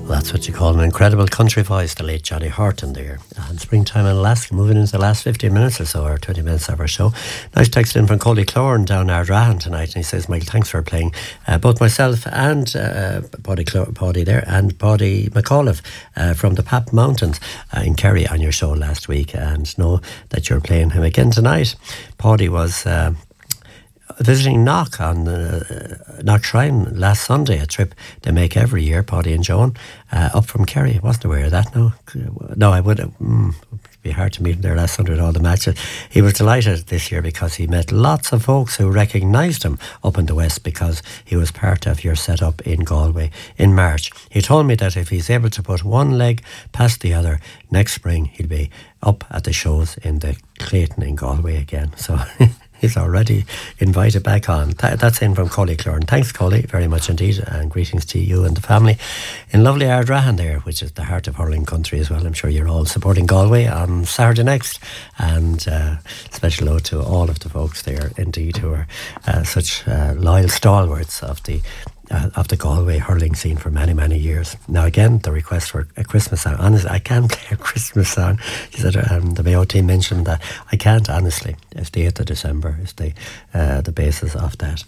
That's what you call an incredible country voice, the late Johnny Horton there. And Springtime in Alaska, moving into the last 15 minutes or so, or 20 minutes of our show. Nice text in from Coley Clorn down Ardrahan tonight, and he says, Michael, thanks for playing both myself and Paddy there, and Paddy McAuliffe from the Pap Mountains in Kerry on your show last week, and know that you're playing him again tonight. Paddy was visiting Knock on Knock Shrine last Sunday, a trip they make every year, Paddy and Joan, up from Kerry. I wasn't aware of that, no, I would. It'd be hard to meet him there last Sunday at all the matches. He was delighted this year because he met lots of folks who recognised him up in the West because he was part of your setup in Galway in March. He told me that if he's able to put one leg past the other, next spring he'll be up at the shows in the Clayton in Galway again. So he's already invited back on. That's in from Coley Clorn. Thanks, Coley, very much indeed, and greetings to you and the family in lovely Ardrahan there, which is the heart of hurling country as well. I'm sure you're all supporting Galway on Saturday next, and special hello to all of the folks there indeed who are such loyal stalwarts of the Galway hurling scene for many, many years. Now again, the request for a Christmas song. Honestly, I can't play a Christmas song. She said, the Mayo team mentioned that. I can't, honestly. It's the 8th of December is the basis of that.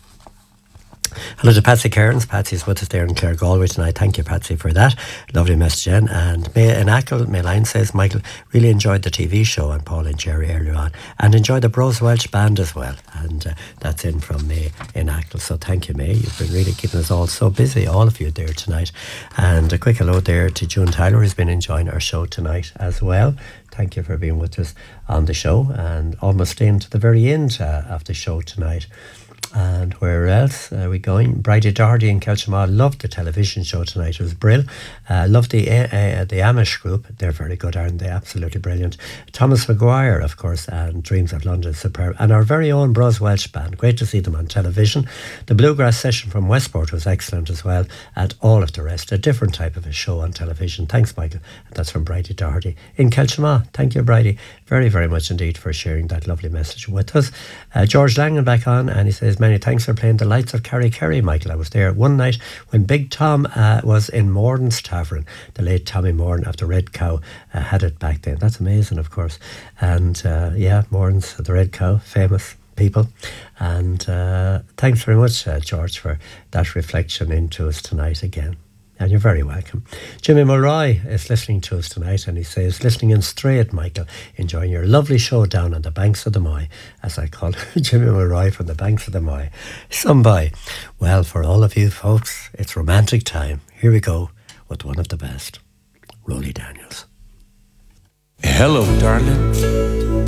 Hello to Patsy Cairns. Patsy's with us there in Clare Galway tonight. Thank you, Patsy, for that. Lovely message, Jen. And May in Ackle, Mayline says, Michael, really enjoyed the TV show and Paul and Jerry earlier on, and enjoyed the Bros Welsh Band as well. And that's in from May in Ackle. So thank you, May. You've been really keeping us all so busy, all of you there tonight. And a quick hello there to June Tyler, who's been enjoying our show tonight as well. Thank you for being with us on the show and almost staying to the very end of the show tonight. And where else are we going? Bridie Doherty in Kelchamaw loved the television show tonight. It was brilliant. Loved the Amish group. They're very good, aren't they? Absolutely brilliant. Thomas Maguire, of course, and Dreams of London, superb. And our very own Bros Welsh Band. Great to see them on television. The Bluegrass session from Westport was excellent as well. And all of the rest. A different type of a show on television. Thanks, Michael. And that's from Bridie Doherty in Kelchamaw. Thank you, Bridie, very, very much indeed for sharing that lovely message with us. George Langan back on, and he says, many thanks for playing the lights of Kerry, Michael. I was there one night when Big Tom was in Morden's Tavern. The late Tommy Morden of the Red Cow had it back then. That's amazing, of course. And yeah, Morden's, the Red Cow, famous people. And thanks very much, George, for that reflection into us tonight again. And you're very welcome. Jimmy Mulroy is listening to us tonight, and he says, listening in straight, Michael, enjoying your lovely show down on the banks of the Moy, as I call it. Jimmy Mulroy from the banks of the Moy. Somebody. Well, for all of you folks, it's romantic time. Here we go with one of the best, Roly Daniels. Hello, darling.